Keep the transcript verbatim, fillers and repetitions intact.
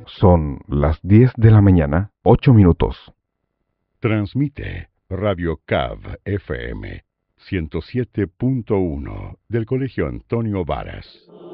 Son las diez de la mañana, ocho minutos. Transmite Radio C A V F M ciento siete punto uno del Colegio Antonio Varas.